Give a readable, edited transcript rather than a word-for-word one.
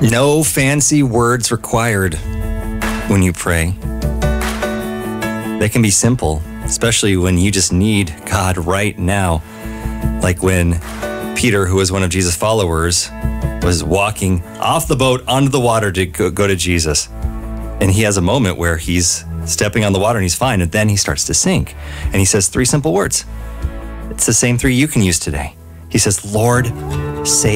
No fancy words required when you pray. They can be simple, especially when you just need God right now. Like when Peter, who was one of Jesus' followers, was walking off the boat onto the water to go to Jesus. And he has a moment where he's stepping on the water and he's fine. And then he starts to sink. And he says 3 simple words. It's the same 3 you can use today. He says, Lord, save